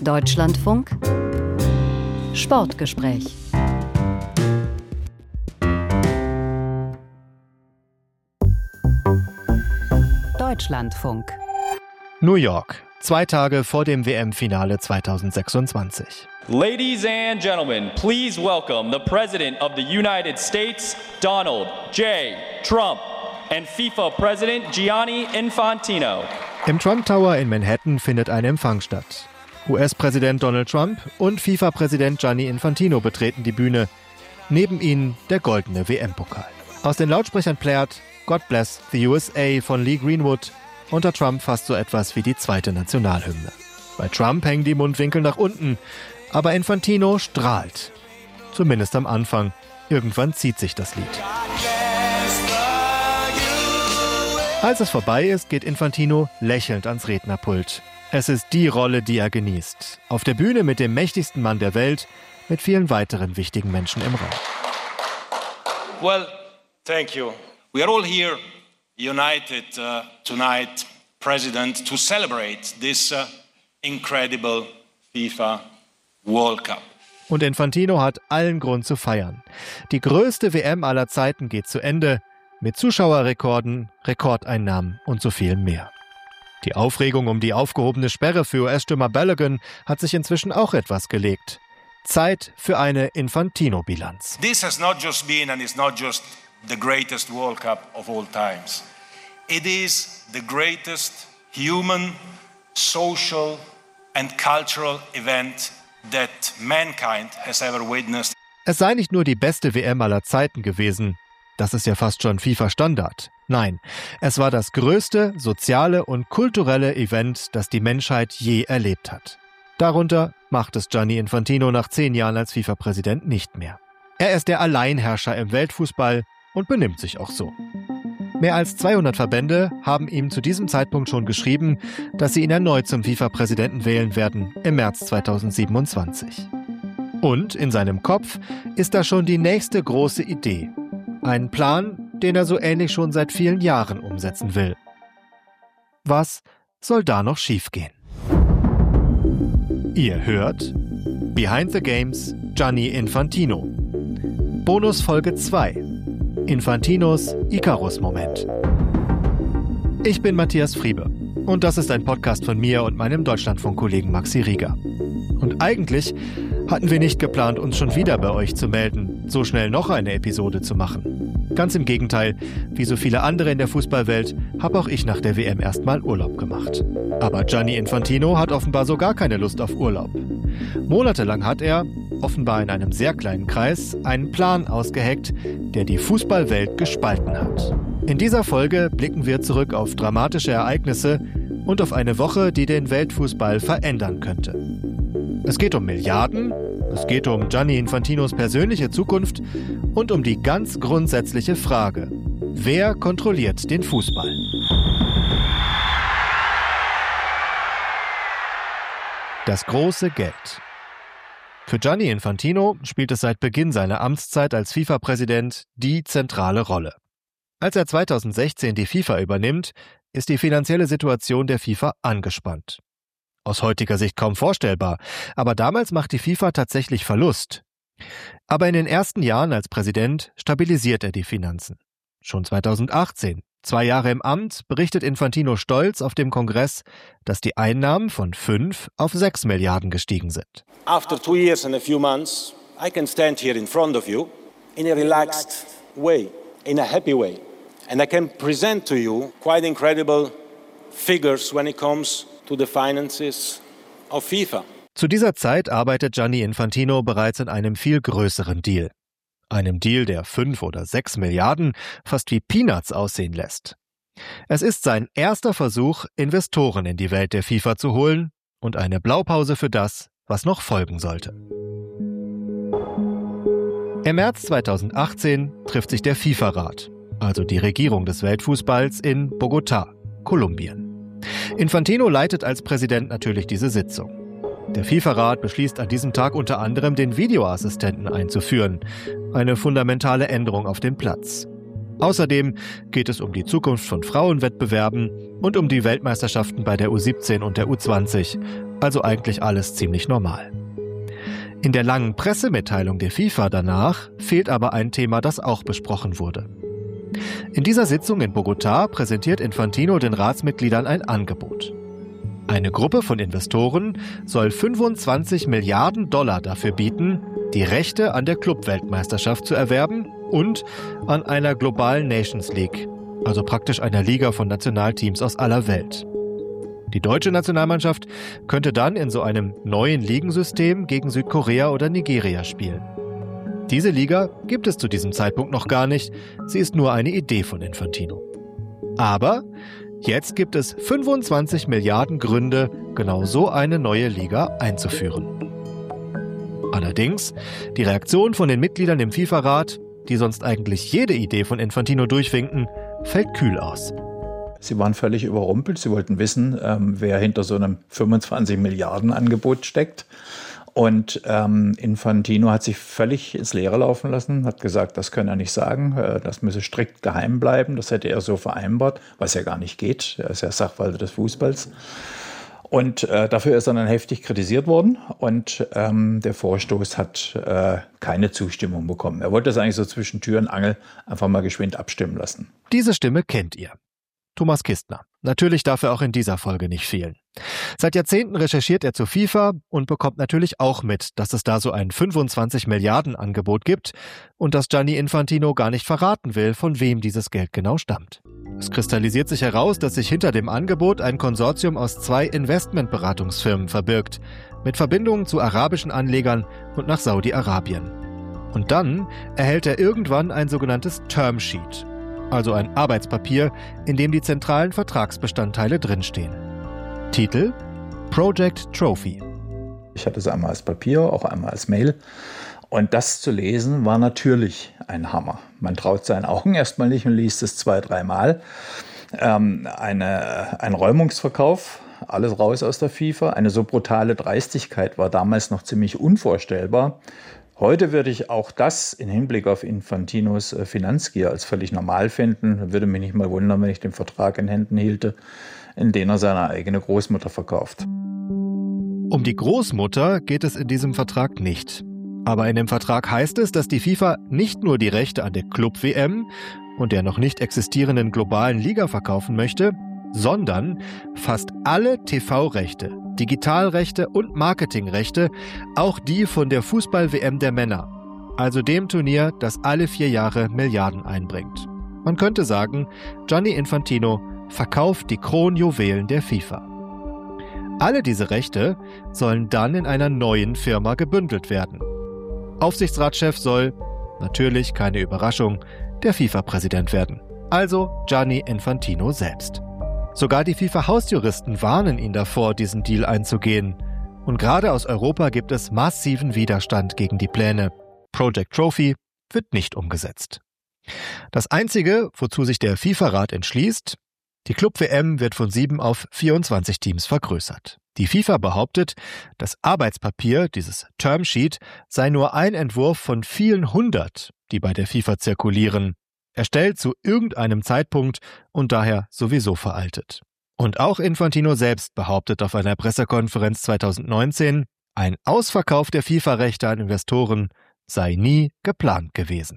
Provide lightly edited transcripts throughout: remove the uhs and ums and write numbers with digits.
Deutschlandfunk Sportgespräch. Deutschlandfunk. New York, 2 Tage vor dem WM-Finale 2026. Ladies and gentlemen, please welcome the President of the United States, Donald J. Trump, and FIFA President Gianni Infantino. Im Trump Tower in Manhattan findet ein Empfang statt. US-Präsident Donald Trump und FIFA-Präsident Gianni Infantino betreten die Bühne. Neben ihnen der goldene WM-Pokal. Aus den Lautsprechern plärt God Bless the USA von Lee Greenwood. Unter Trump fast so etwas wie die zweite Nationalhymne. Bei Trump hängen die Mundwinkel nach unten, aber Infantino strahlt. Zumindest am Anfang. Irgendwann zieht sich das Lied. Als es vorbei ist, geht Infantino lächelnd ans Rednerpult. Es ist die Rolle, die er genießt. Auf der Bühne mit dem mächtigsten Mann der Welt, mit vielen weiteren wichtigen Menschen im Raum. Well, thank you. We are all here united tonight, President, to celebrate this incredible FIFA World Cup. Und Infantino hat allen Grund zu feiern. Die größte WM aller Zeiten geht zu Ende, mit Zuschauerrekorden, Rekordeinnahmen und so viel mehr. Die Aufregung um die aufgehobene Sperre für US-Stürmer Balogun hat sich inzwischen auch etwas gelegt. Zeit für eine Infantino-Bilanz. This has not just been and is not just the greatest World Cup of all times. It is the greatest human, social and cultural event that mankind has ever witnessed. Es sei nicht nur die beste WM aller Zeiten gewesen. Das ist ja fast schon FIFA-Standard. Nein, es war das größte soziale und kulturelle Event, das die Menschheit je erlebt hat. Darunter macht es Gianni Infantino nach 10 Jahren als FIFA-Präsident nicht mehr. Er ist der Alleinherrscher im Weltfußball und benimmt sich auch so. Mehr als 200 Verbände haben ihm zu diesem Zeitpunkt schon geschrieben, dass sie ihn erneut zum FIFA-Präsidenten wählen werden im März 2027. Und in seinem Kopf ist da schon die nächste große Idee. Ein Plan, den er so ähnlich schon seit vielen Jahren umsetzen will. Was soll da noch schiefgehen? Ihr hört Behind the Games Gianni Infantino. Bonusfolge 2. Infantinos Icarus-Moment. Ich bin Matthias Friebe und das ist ein Podcast von mir und meinem Deutschlandfunk-Kollegen Maxi Rieger. Und eigentlich hatten wir nicht geplant, uns schon wieder bei euch zu melden, so schnell noch eine Episode zu machen. Ganz im Gegenteil, wie so viele andere in der Fußballwelt, habe auch ich nach der WM erstmal Urlaub gemacht. Aber Gianni Infantino hat offenbar so gar keine Lust auf Urlaub. Monatelang hat er, offenbar in einem sehr kleinen Kreis, einen Plan ausgeheckt, der die Fußballwelt gespalten hat. In dieser Folge blicken wir zurück auf dramatische Ereignisse und auf eine Woche, die den Weltfußball verändern könnte. Es geht um Milliarden, es geht um Gianni Infantinos persönliche Zukunft und um die ganz grundsätzliche Frage: Wer kontrolliert den Fußball? Das große Geld. Für Gianni Infantino spielt es seit Beginn seiner Amtszeit als FIFA-Präsident die zentrale Rolle. Als er 2016 die FIFA übernimmt, ist die finanzielle Situation der FIFA angespannt. Aus heutiger Sicht kaum vorstellbar, aber damals macht die FIFA tatsächlich Verlust. Aber in den ersten Jahren als Präsident stabilisiert er die Finanzen. Schon 2018, 2 Jahre im Amt, berichtet Infantino stolz auf dem Kongress, dass die Einnahmen von 5 auf 6 Milliarden gestiegen sind. After 2 years and a few months, I can stand here in front of you in a relaxed way, in a happy way. And I can present to you quite incredible figures when it comes to the finances of FIFA. Zu dieser Zeit arbeitet Gianni Infantino bereits in einem viel größeren Deal. Einem Deal, der 5 oder 6 Milliarden fast wie Peanuts aussehen lässt. Es ist sein erster Versuch, Investoren in die Welt der FIFA zu holen und eine Blaupause für das, was noch folgen sollte. Im März 2018 trifft sich der FIFA-Rat, also die Regierung des Weltfußballs in Bogotá, Kolumbien. Infantino leitet als Präsident natürlich diese Sitzung. Der FIFA-Rat beschließt an diesem Tag unter anderem, den Videoassistenten einzuführen. Eine fundamentale Änderung auf dem Platz. Außerdem geht es um die Zukunft von Frauenwettbewerben und um die Weltmeisterschaften bei der U17 und der U20. Also eigentlich alles ziemlich normal. In der langen Pressemitteilung der FIFA danach fehlt aber ein Thema, das auch besprochen wurde. In dieser Sitzung in Bogotá präsentiert Infantino den Ratsmitgliedern ein Angebot. Eine Gruppe von Investoren soll 25 Milliarden Dollar dafür bieten, die Rechte an der Clubweltmeisterschaft zu erwerben und an einer globalen Nations League, also praktisch einer Liga von Nationalteams aus aller Welt. Die deutsche Nationalmannschaft könnte dann in so einem neuen Ligensystem gegen Südkorea oder Nigeria spielen. Diese Liga gibt es zu diesem Zeitpunkt noch gar nicht, sie ist nur eine Idee von Infantino. Aber jetzt gibt es 25 Milliarden Gründe, genau so eine neue Liga einzuführen. Allerdings, die Reaktion von den Mitgliedern im FIFA-Rat, die sonst eigentlich jede Idee von Infantino durchwinken, fällt kühl aus. Sie waren völlig überrumpelt. Sie wollten wissen, wer hinter so einem 25 Milliarden Angebot steckt. Und Infantino hat sich völlig ins Leere laufen lassen, hat gesagt, das könne er nicht sagen, das müsse strikt geheim bleiben. Das hätte er so vereinbart, was ja gar nicht geht. Er ist ja Sachwalter des Fußballs. Und dafür ist er dann heftig kritisiert worden und der Vorstoß hat keine Zustimmung bekommen. Er wollte das eigentlich so zwischen Tür und Angel einfach mal geschwind abstimmen lassen. Diese Stimme kennt ihr. Thomas Kistner. Natürlich darf er auch in dieser Folge nicht fehlen. Seit Jahrzehnten recherchiert er zur FIFA und bekommt natürlich auch mit, dass es da so ein 25 Milliarden Angebot gibt und dass Gianni Infantino gar nicht verraten will, von wem dieses Geld genau stammt. Es kristallisiert sich heraus, dass sich hinter dem Angebot ein Konsortium aus 2 Investmentberatungsfirmen verbirgt, mit Verbindungen zu arabischen Anlegern und nach Saudi-Arabien. Und dann erhält er irgendwann ein sogenanntes Termsheet, also ein Arbeitspapier, in dem die zentralen Vertragsbestandteile drinstehen. Titel: Project Trophy. Ich hatte es einmal als Papier, auch einmal als Mail. Und das zu lesen war natürlich ein Hammer. Man traut seinen Augen erstmal nicht und liest es 2-3 Mal. Ein Räumungsverkauf, alles raus aus der FIFA. Eine so brutale Dreistigkeit war damals noch ziemlich unvorstellbar. Heute würde ich auch das im Hinblick auf Infantinos Finanzgier als völlig normal finden. Würde mich nicht mal wundern, wenn ich den Vertrag in Händen hielte, in den er seine eigene Großmutter verkauft. Um die Großmutter geht es in diesem Vertrag nicht. Aber in dem Vertrag heißt es, dass die FIFA nicht nur die Rechte an der Club-WM und der noch nicht existierenden globalen Liga verkaufen möchte, sondern fast alle TV-Rechte, Digitalrechte und Marketingrechte, auch die von der Fußball-WM der Männer, also dem Turnier, das alle 4 Jahre Milliarden einbringt. Man könnte sagen, Gianni Infantino verkauft die Kronjuwelen der FIFA. Alle diese Rechte sollen dann in einer neuen Firma gebündelt werden. Aufsichtsratschef soll, natürlich keine Überraschung, der FIFA-Präsident werden, also Gianni Infantino selbst. Sogar die FIFA-Hausjuristen warnen ihn davor, diesen Deal einzugehen. Und gerade aus Europa gibt es massiven Widerstand gegen die Pläne. Project Trophy wird nicht umgesetzt. Das Einzige, wozu sich der FIFA-Rat entschließt: die Club-WM wird von 7 auf 24 Teams vergrößert. Die FIFA behauptet, das Arbeitspapier, dieses Termsheet, sei nur ein Entwurf von vielen 100, die bei der FIFA zirkulieren, erstellt zu irgendeinem Zeitpunkt und daher sowieso veraltet. Und auch Infantino selbst behauptet auf einer Pressekonferenz 2019, ein Ausverkauf der FIFA-Rechte an Investoren sei nie geplant gewesen.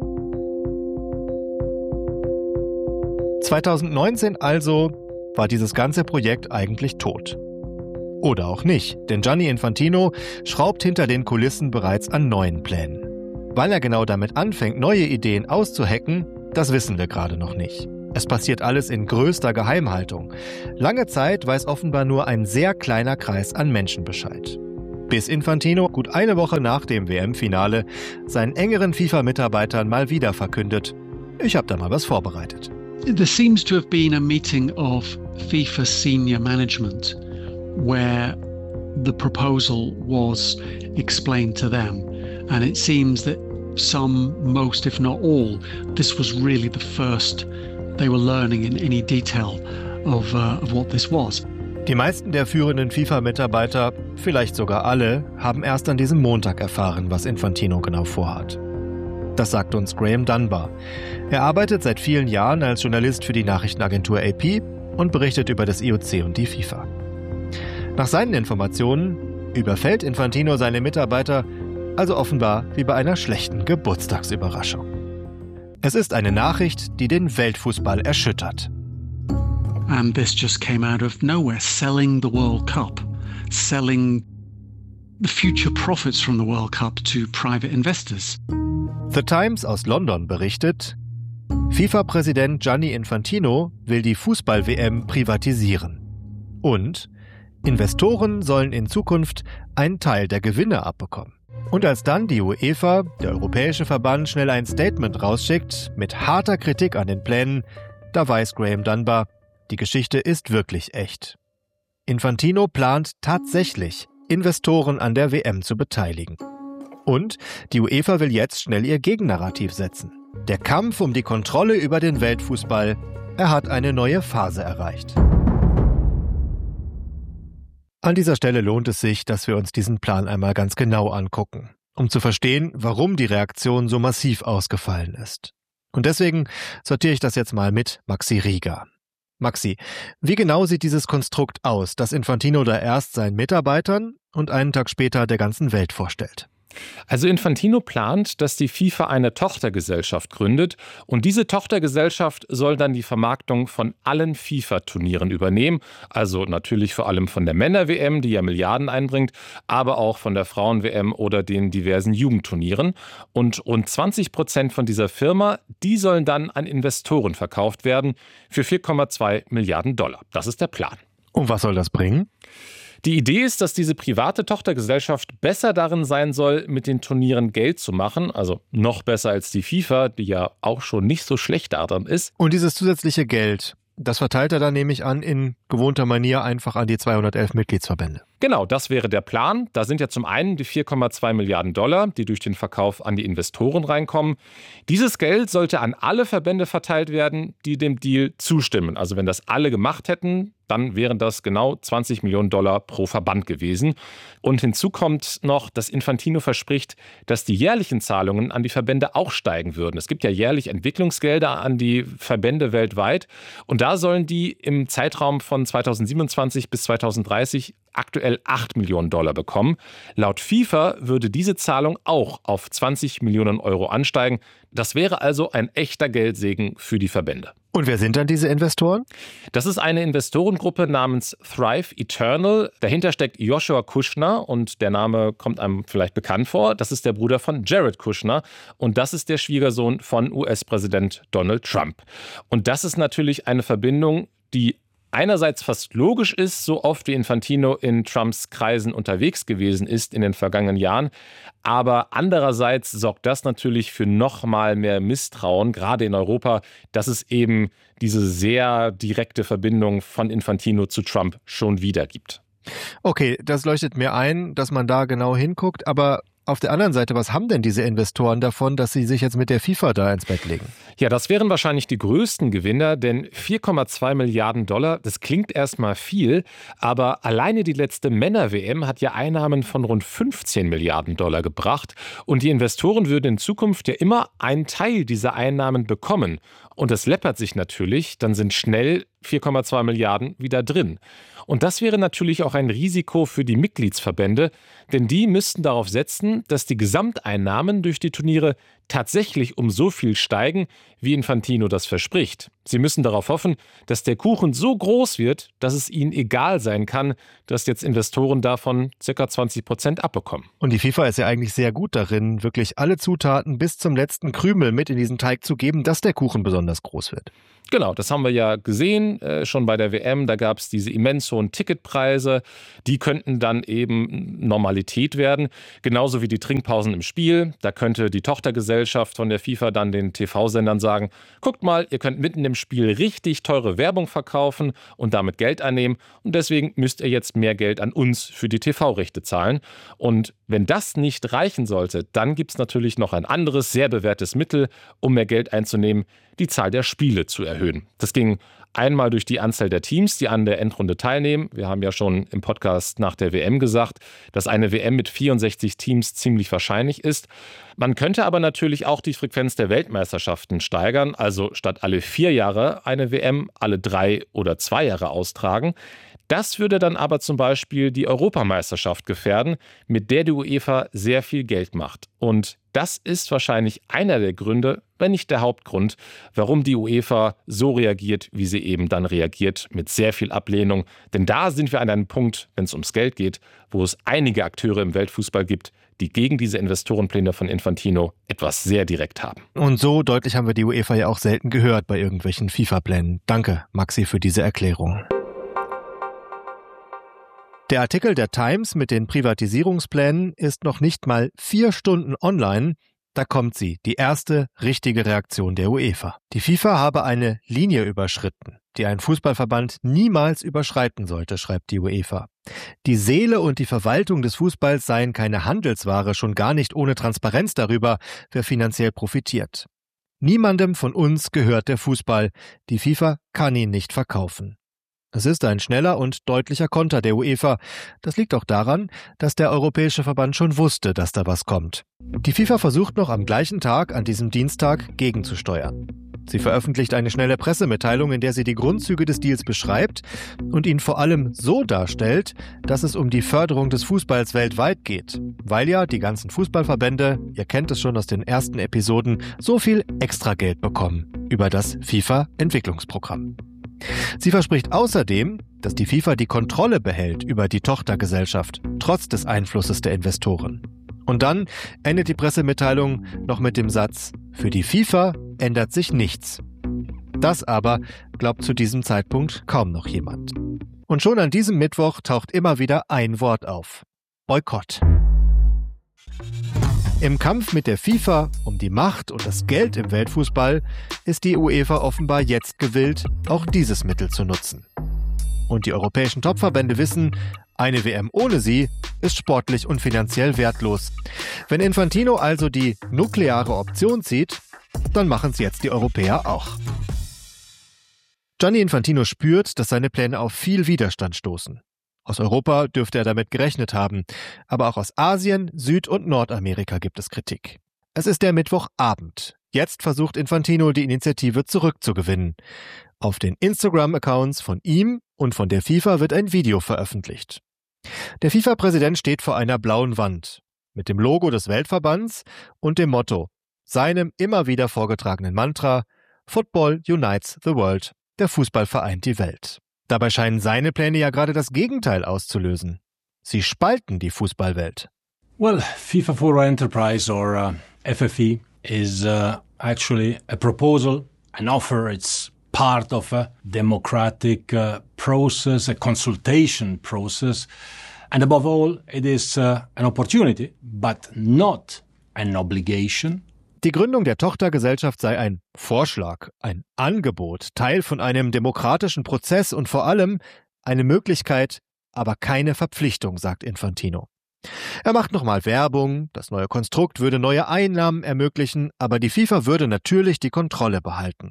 2019 also war dieses ganze Projekt eigentlich tot. Oder auch nicht, denn Gianni Infantino schraubt hinter den Kulissen bereits an neuen Plänen. Wann er genau damit anfängt, neue Ideen auszuhacken, das wissen wir gerade noch nicht. Es passiert alles in größter Geheimhaltung. Lange Zeit weiß offenbar nur ein sehr kleiner Kreis an Menschen Bescheid. Bis Infantino gut eine Woche nach dem WM-Finale seinen engeren FIFA-Mitarbeitern mal wieder verkündet: Ich habe da mal was vorbereitet. There seems to have been a meeting of FIFA senior management where the proposal was explained to them. And it seems that some, most, if not all, this was really the first they were learning in any detail of what this was. Die meisten der führenden FIFA-Mitarbeiter, vielleicht sogar alle, haben erst an diesem Montag erfahren, was Infantino genau vorhat. Das sagt uns Graham Dunbar. Er arbeitet seit vielen Jahren als Journalist für die Nachrichtenagentur AP und berichtet über das IOC und die FIFA. Nach seinen Informationen überfällt Infantino seine Mitarbeiter also offenbar wie bei einer schlechten Geburtstagsüberraschung. Es ist eine Nachricht, die den Weltfußball erschüttert. And this just came out of nowhere, selling the World Cup, selling the future profits from the World Cup to private investors. The Times aus London berichtet, FIFA-Präsident Gianni Infantino will die Fußball-WM privatisieren. Und Investoren sollen in Zukunft einen Teil der Gewinne abbekommen. Und als dann die UEFA, der europäische Verband, schnell ein Statement rausschickt mit harter Kritik an den Plänen, da weiß Graham Dunbar, die Geschichte ist wirklich echt. Infantino plant tatsächlich, Investoren an der WM zu beteiligen. Und die UEFA will jetzt schnell ihr Gegennarrativ setzen. Der Kampf um die Kontrolle über den Weltfußball, er hat eine neue Phase erreicht. An dieser Stelle lohnt es sich, dass wir uns diesen Plan einmal ganz genau angucken, um zu verstehen, warum die Reaktion so massiv ausgefallen ist. Und deswegen sortiere ich das jetzt mal mit Maxi Rieger. Maxi, wie genau sieht dieses Konstrukt aus, das Infantino da erst seinen Mitarbeitern und einen Tag später der ganzen Welt vorstellt? Also Infantino plant, dass die FIFA eine Tochtergesellschaft gründet und diese Tochtergesellschaft soll dann die Vermarktung von allen FIFA-Turnieren übernehmen, also natürlich vor allem von der Männer-WM, die ja Milliarden einbringt, aber auch von der Frauen-WM oder den diversen Jugendturnieren. Und rund 20% von dieser Firma, die sollen dann an Investoren verkauft werden für 4,2 Milliarden $. Das ist der Plan. Und was soll das bringen? Die Idee ist, dass diese private Tochtergesellschaft besser darin sein soll, mit den Turnieren Geld zu machen, also noch besser als die FIFA, die ja auch schon nicht so schlecht daran ist. Und dieses zusätzliche Geld, das verteilt er dann, nehme ich an, in gewohnter Manier einfach an die 211 Mitgliedsverbände. Genau, das wäre der Plan. Da sind ja zum einen die 4,2 Milliarden $, die durch den Verkauf an die Investoren reinkommen. Dieses Geld sollte an alle Verbände verteilt werden, die dem Deal zustimmen. Also wenn das alle gemacht hätten, dann wären das genau 20 Millionen $ pro Verband gewesen. Und hinzu kommt noch, dass Infantino verspricht, dass die jährlichen Zahlungen an die Verbände auch steigen würden. Es gibt ja jährlich Entwicklungsgelder an die Verbände weltweit. Und da sollen die im Zeitraum von 2027 bis 2030 aktuell 8 Millionen $ bekommen. Laut FIFA würde diese Zahlung auch auf 20 Millionen € ansteigen. Das wäre also ein echter Geldsegen für die Verbände. Und wer sind dann diese Investoren? Das ist eine Investorengruppe namens Thrive Eternal. Dahinter steckt Joshua Kushner und der Name kommt einem vielleicht bekannt vor. Das ist der Bruder von Jared Kushner und das ist der Schwiegersohn von US-Präsident Donald Trump. Und das ist natürlich eine Verbindung, die einerseits fast logisch ist, so oft wie Infantino in Trumps Kreisen unterwegs gewesen ist in den vergangenen Jahren. Aber andererseits sorgt das natürlich für noch mal mehr Misstrauen, gerade in Europa, dass es eben diese sehr direkte Verbindung von Infantino zu Trump schon wieder gibt. Okay, das leuchtet mir ein, dass man da genau hinguckt, aber auf der anderen Seite, was haben denn diese Investoren davon, dass sie sich jetzt mit der FIFA da ins Bett legen? Ja, das wären wahrscheinlich die größten Gewinner, denn 4,2 Milliarden $, das klingt erstmal viel, aber alleine die letzte Männer-WM hat ja Einnahmen von rund 15 Milliarden $ gebracht und die Investoren würden in Zukunft ja immer einen Teil dieser Einnahmen bekommen. Und das läppert sich natürlich, dann sind schnell 4,2 Milliarden wieder drin. Und das wäre natürlich auch ein Risiko für die Mitgliedsverbände, denn die müssten darauf setzen, dass die Gesamteinnahmen durch die Turniere tatsächlich um so viel steigen, wie Infantino das verspricht. Sie müssen darauf hoffen, dass der Kuchen so groß wird, dass es ihnen egal sein kann, dass jetzt Investoren davon ca. 20% abbekommen. Und die FIFA ist ja eigentlich sehr gut darin, wirklich alle Zutaten bis zum letzten Krümel mit in diesen Teig zu geben, dass der Kuchen besonders groß wird. Genau, das haben wir ja gesehen, schon bei der WM, da gab es diese immens hohen Ticketpreise, die könnten dann eben Normalität werden, genauso wie die Trinkpausen im Spiel. Da könnte die Tochtergesellschaft von der FIFA dann den TV-Sendern sagen, guckt mal, ihr könnt mitten im Spiel richtig teure Werbung verkaufen und damit Geld einnehmen und deswegen müsst ihr jetzt mehr Geld an uns für die TV-Rechte zahlen. Und wenn das nicht reichen sollte, dann gibt es natürlich noch ein anderes, sehr bewährtes Mittel, um mehr Geld einzunehmen, die Zahl der Spiele zu erhöhen. Das ging Einmal durch die Anzahl der Teams, die an der Endrunde teilnehmen. Wir haben ja schon im Podcast nach der WM gesagt, dass eine WM mit 64 Teams ziemlich wahrscheinlich ist. Man könnte aber natürlich auch die Frequenz der Weltmeisterschaften steigern, also statt alle 4 Jahre eine WM alle 3 oder 2 Jahre austragen. Das würde dann aber zum Beispiel die Europameisterschaft gefährden, mit der die UEFA sehr viel Geld macht. Und das ist wahrscheinlich einer der Gründe, wenn nicht der Hauptgrund, warum die UEFA so reagiert, wie sie eben dann reagiert, mit sehr viel Ablehnung. Denn da sind wir an einem Punkt, wenn es ums Geld geht, wo es einige Akteure im Weltfußball gibt, die gegen diese Investorenpläne von Infantino etwas sehr direkt haben. Und so deutlich haben wir die UEFA ja auch selten gehört bei irgendwelchen FIFA-Plänen. Danke, Maxi, für diese Erklärung. Der Artikel der Times mit den Privatisierungsplänen ist noch nicht mal 4 Stunden online. Da kommt sie, die erste richtige Reaktion der UEFA. Die FIFA habe eine Linie überschritten, die ein Fußballverband niemals überschreiten sollte, schreibt die UEFA. Die Seele und die Verwaltung des Fußballs seien keine Handelsware, schon gar nicht ohne Transparenz darüber, wer finanziell profitiert. Niemandem von uns gehört der Fußball. Die FIFA kann ihn nicht verkaufen. Es ist ein schneller und deutlicher Konter der UEFA. Das liegt auch daran, dass der Europäische Verband schon wusste, dass da was kommt. Die FIFA versucht noch am gleichen Tag, an diesem Dienstag, gegenzusteuern. Sie veröffentlicht eine schnelle Pressemitteilung, in der sie die Grundzüge des Deals beschreibt und ihn vor allem so darstellt, dass es um die Förderung des Fußballs weltweit geht. Weil ja die ganzen Fußballverbände, ihr kennt es schon aus den ersten Episoden, so viel Extrageld bekommen über das FIFA-Entwicklungsprogramm. Sie verspricht außerdem, dass die FIFA die Kontrolle behält über die Tochtergesellschaft, trotz des Einflusses der Investoren. Und dann endet die Pressemitteilung noch mit dem Satz: Für die FIFA ändert sich nichts. Das aber glaubt zu diesem Zeitpunkt kaum noch jemand. Und schon an diesem Mittwoch taucht immer wieder ein Wort auf: Boykott. Im Kampf mit der FIFA um die Macht und das Geld im Weltfußball ist die UEFA offenbar jetzt gewillt, auch dieses Mittel zu nutzen. Und die europäischen Topverbände wissen, eine WM ohne sie ist sportlich und finanziell wertlos. Wenn Infantino also die nukleare Option zieht, dann machen es jetzt die Europäer auch. Gianni Infantino spürt, dass seine Pläne auf viel Widerstand stoßen. Aus Europa dürfte er damit gerechnet haben, aber auch aus Asien, Süd- und Nordamerika gibt es Kritik. Es ist der Mittwochabend. Jetzt versucht Infantino, die Initiative zurückzugewinnen. Auf den Instagram-Accounts von ihm und von der FIFA wird ein Video veröffentlicht. Der FIFA-Präsident steht vor einer blauen Wand mit dem Logo des Weltverbands und dem Motto, seinem immer wieder vorgetragenen Mantra: Football unites the world, der Fußball vereint die Welt. Dabei scheinen seine Pläne ja gerade das Gegenteil auszulösen. Sie spalten die Fußballwelt. Well, FIFA for Enterprise or FFE is actually a proposal, an offer. It's part of a democratic process, a consultation process. And above all, it is an opportunity, but not an obligation. Die Gründung der Tochtergesellschaft sei ein Vorschlag, ein Angebot, Teil von einem demokratischen Prozess und vor allem eine Möglichkeit, aber keine Verpflichtung, sagt Infantino. Er macht nochmal Werbung, das neue Konstrukt würde neue Einnahmen ermöglichen, aber die FIFA würde natürlich die Kontrolle behalten.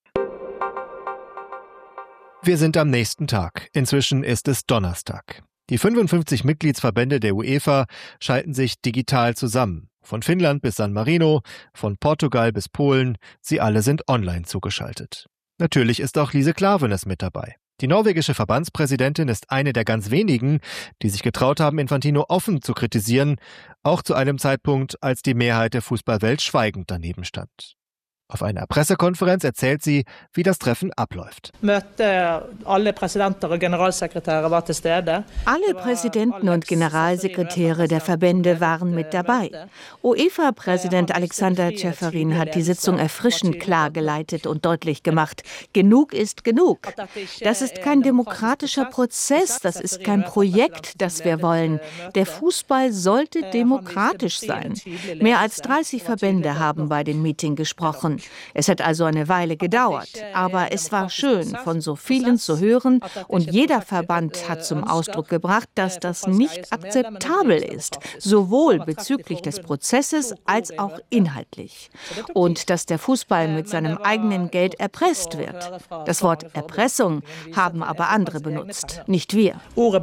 Wir sind am nächsten Tag. Inzwischen ist es Donnerstag. Die 55 Mitgliedsverbände der UEFA schalten sich digital zusammen. Von Finnland bis San Marino, von Portugal bis Polen, sie alle sind online zugeschaltet. Natürlich ist auch Lise Klaveness mit dabei. Die norwegische Verbandspräsidentin ist eine der ganz wenigen, die sich getraut haben, Infantino offen zu kritisieren, auch zu einem Zeitpunkt, als die Mehrheit der Fußballwelt schweigend daneben stand. Auf einer Pressekonferenz erzählt sie, wie das Treffen abläuft. Alle Präsidenten und Generalsekretäre der Verbände waren mit dabei. UEFA-Präsident Alexander Ceferin hat die Sitzung erfrischend klar geleitet und deutlich gemacht: Genug ist genug. Das ist kein demokratischer Prozess, das ist kein Projekt, das wir wollen. Der Fußball sollte demokratisch sein. Mehr als 30 Verbände haben bei dem Meeting gesprochen. Es hat also eine Weile gedauert, aber es war schön, von so vielen zu hören, und jeder Verband hat zum Ausdruck gebracht, dass das nicht akzeptabel ist, sowohl bezüglich des Prozesses als auch inhaltlich. Und dass der Fußball mit seinem eigenen Geld erpresst wird. Das Wort Erpressung haben aber andere benutzt, nicht wir.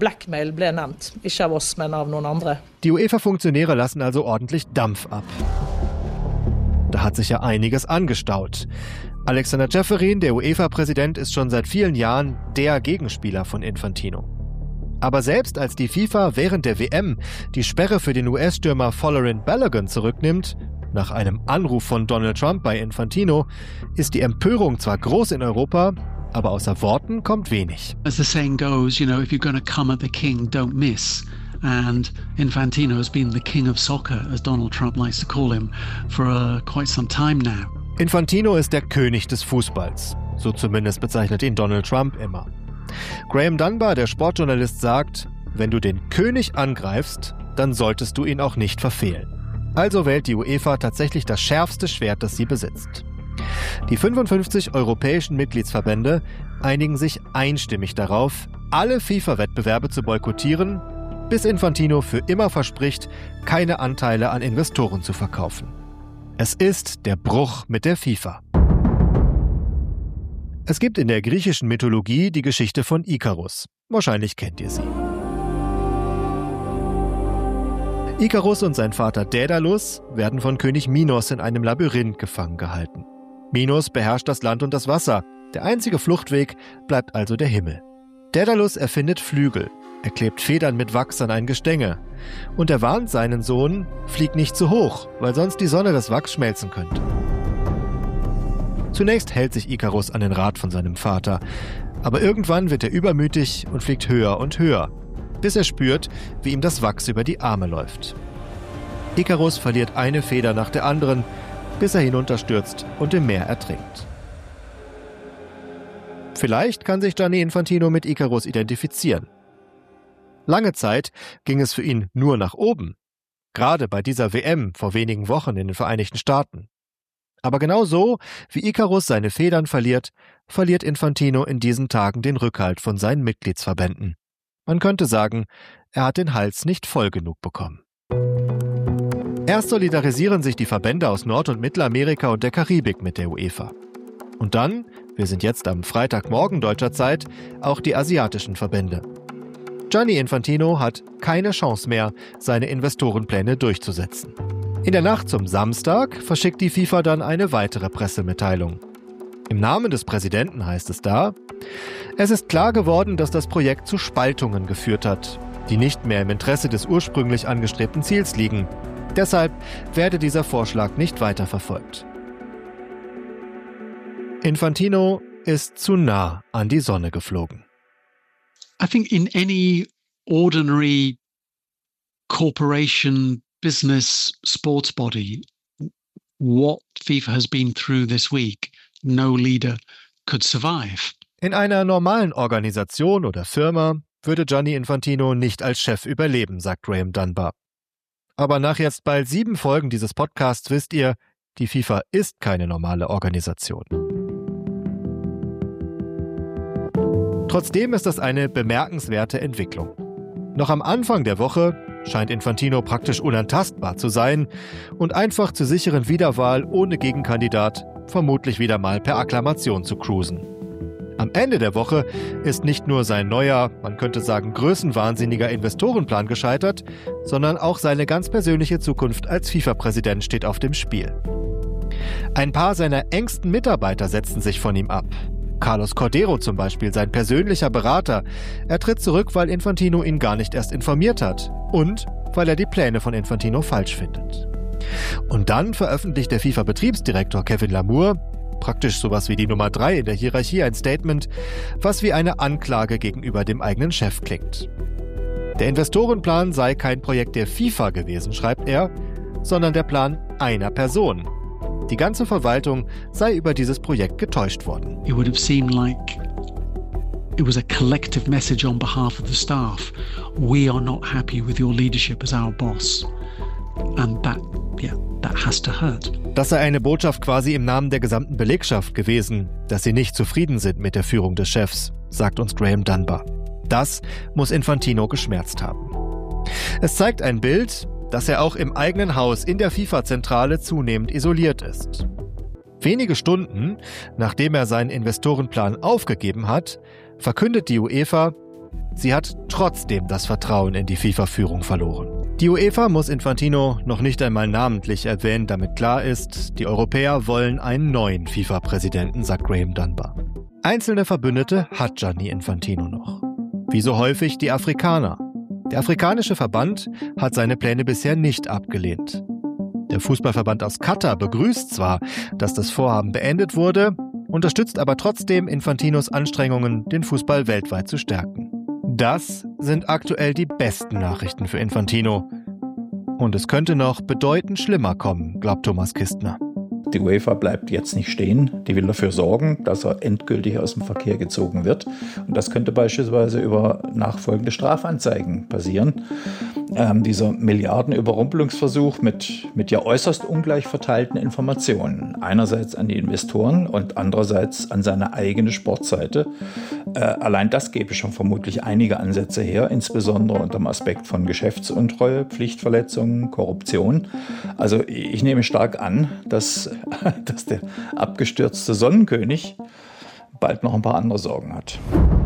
Die UEFA-Funktionäre lassen also ordentlich Dampf ab. Da hat sich ja einiges angestaut. Alexander Ceferin, der UEFA-Präsident, ist schon seit vielen Jahren der Gegenspieler von Infantino. Aber selbst als die FIFA während der WM die Sperre für den US-Stürmer Folarin Balogun zurücknimmt, nach einem Anruf von Donald Trump bei Infantino, ist die Empörung zwar groß in Europa, aber außer Worten kommt wenig. As the saying goes, if you're going to come at the king, don't miss. And Infantino has been the king of soccer, as Donald Trump likes to call him, for quite some time now. Infantino ist der König des Fußballs. So zumindest bezeichnet ihn Donald Trump immer. Graham Dunbar, der Sportjournalist, sagt, wenn du den König angreifst, dann solltest du ihn auch nicht verfehlen. Also wählt die UEFA tatsächlich das schärfste Schwert, das sie besitzt. Die 55 europäischen Mitgliedsverbände einigen sich einstimmig darauf, alle FIFA-Wettbewerbe zu boykottieren, bis Infantino für immer verspricht, keine Anteile an Investoren zu verkaufen. Es ist der Bruch mit der FIFA. Es gibt in der griechischen Mythologie die Geschichte von Ikarus. Wahrscheinlich kennt ihr sie. Ikarus und sein Vater Daedalus werden von König Minos in einem Labyrinth gefangen gehalten. Minos beherrscht das Land und das Wasser. Der einzige Fluchtweg bleibt also der Himmel. Daedalus erfindet Flügel. Er klebt Federn mit Wachs an ein Gestänge. Und er warnt seinen Sohn, flieg nicht zu hoch, weil sonst die Sonne das Wachs schmelzen könnte. Zunächst hält sich Ikarus an den Rat von seinem Vater. Aber irgendwann wird er übermütig und fliegt höher und höher, bis er spürt, wie ihm das Wachs über die Arme läuft. Ikarus verliert eine Feder nach der anderen, bis er hinunterstürzt und im Meer ertrinkt. Vielleicht kann sich Gianni Infantino mit Ikarus identifizieren. Lange Zeit ging es für ihn nur nach oben, gerade bei dieser WM vor wenigen Wochen in den Vereinigten Staaten. Aber genau so, wie Ikarus seine Federn verliert, verliert Infantino in diesen Tagen den Rückhalt von seinen Mitgliedsverbänden. Man könnte sagen, er hat den Hals nicht voll genug bekommen. Erst solidarisieren sich die Verbände aus Nord- und Mittelamerika und der Karibik mit der UEFA. Und dann, wir sind jetzt am Freitagmorgen deutscher Zeit, auch die asiatischen Verbände. Gianni Infantino hat keine Chance mehr, seine Investorenpläne durchzusetzen. In der Nacht zum Samstag verschickt die FIFA dann eine weitere Pressemitteilung. Im Namen des Präsidenten heißt es da: Es ist klar geworden, dass das Projekt zu Spaltungen geführt hat, die nicht mehr im Interesse des ursprünglich angestrebten Ziels liegen. Deshalb werde dieser Vorschlag nicht weiterverfolgt. Infantino ist zu nah an die Sonne geflogen. I think in any ordinary corporation, business, sports body, what FIFA has been through this week, no leader could survive. In einer normalen Organisation oder Firma würde Gianni Infantino nicht als Chef überleben, sagt Graham Dunbar. Aber nach jetzt bald 7 Folgen dieses Podcasts wisst ihr, die FIFA ist keine normale Organisation. Trotzdem ist das eine bemerkenswerte Entwicklung. Noch am Anfang der Woche scheint Infantino praktisch unantastbar zu sein und einfach zur sicheren Wiederwahl ohne Gegenkandidat vermutlich wieder mal per Akklamation zu cruisen. Am Ende der Woche ist nicht nur sein neuer, man könnte sagen größenwahnsinniger Investorenplan gescheitert, sondern auch seine ganz persönliche Zukunft als FIFA-Präsident steht auf dem Spiel. Ein paar seiner engsten Mitarbeiter setzen sich von ihm ab. Carlos Cordeiro zum Beispiel, sein persönlicher Berater. Er tritt zurück, weil Infantino ihn gar nicht erst informiert hat und weil er die Pläne von Infantino falsch findet. Und dann veröffentlicht der FIFA-Betriebsdirektor Kevin Lamour, praktisch sowas wie die Nummer 3 in der Hierarchie, ein Statement, was wie eine Anklage gegenüber dem eigenen Chef klingt. Der Investorenplan sei kein Projekt der FIFA gewesen, schreibt er, sondern der Plan einer Person. Die ganze Verwaltung sei über dieses Projekt getäuscht worden. It would have seemed like it was a collective message on behalf of the staff. We are not happy with your leadership as our boss. And that that has to hurt. Das sei eine Botschaft quasi im Namen der gesamten Belegschaft gewesen, dass sie nicht zufrieden sind mit der Führung des Chefs, sagt uns Graham Dunbar. Das muss Infantino geschmerzt haben. Es zeigt ein Bild, dass er auch im eigenen Haus in der FIFA-Zentrale zunehmend isoliert ist. Wenige Stunden, nachdem er seinen Investorenplan aufgegeben hat, verkündet die UEFA, sie hat trotzdem das Vertrauen in die FIFA-Führung verloren. Die UEFA muss Infantino noch nicht einmal namentlich erwähnen, damit klar ist, die Europäer wollen einen neuen FIFA-Präsidenten, sagt Graham Dunbar. Einzelne Verbündete hat Gianni Infantino noch. Wie so häufig die Afrikaner. Der afrikanische Verband hat seine Pläne bisher nicht abgelehnt. Der Fußballverband aus Katar begrüßt zwar, dass das Vorhaben beendet wurde, unterstützt aber trotzdem Infantinos Anstrengungen, den Fußball weltweit zu stärken. Das sind aktuell die besten Nachrichten für Infantino. Und es könnte noch bedeutend schlimmer kommen, glaubt Thomas Kistner. Die UEFA bleibt jetzt nicht stehen. Die will dafür sorgen, dass er endgültig aus dem Verkehr gezogen wird. Und das könnte beispielsweise über nachfolgende Strafanzeigen passieren. Dieser Milliardenüberrumpelungsversuch mit ja äußerst ungleich verteilten Informationen. Einerseits an die Investoren und andererseits an seine eigene Sportseite. Allein das gäbe schon vermutlich einige Ansätze her, insbesondere unter dem Aspekt von Geschäftsuntreue, Pflichtverletzungen, Korruption. Also ich nehme stark an, dass der abgestürzte Sonnenkönig bald noch ein paar andere Sorgen hat.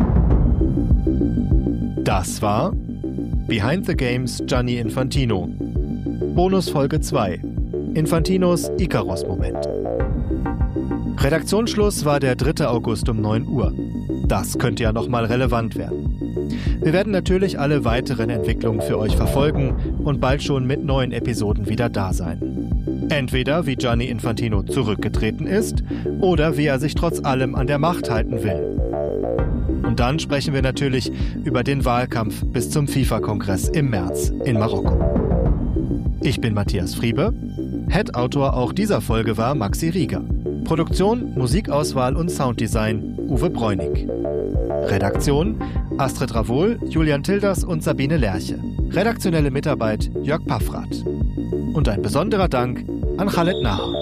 Das war Behind the Games Gianni Infantino. Bonus Folge 2. Infantinos Icarus-Moment. Redaktionsschluss war der 3. August um 9 Uhr. Das könnte ja nochmal relevant werden. Wir werden natürlich alle weiteren Entwicklungen für euch verfolgen und bald schon mit neuen Episoden wieder da sein. Entweder wie Gianni Infantino zurückgetreten ist oder wie er sich trotz allem an der Macht halten will. Und dann sprechen wir natürlich über den Wahlkampf bis zum FIFA-Kongress im März in Marokko. Ich bin Matthias Friebe. Head-Autor auch dieser Folge war Maxi Rieger. Produktion, Musikauswahl und Sounddesign Uwe Bräunig. Redaktion Astrid Ravol, Julian Tilders und Sabine Lerche. Redaktionelle Mitarbeit Jörg Paffrath. Und ein besonderer Dank an Khaled Naher.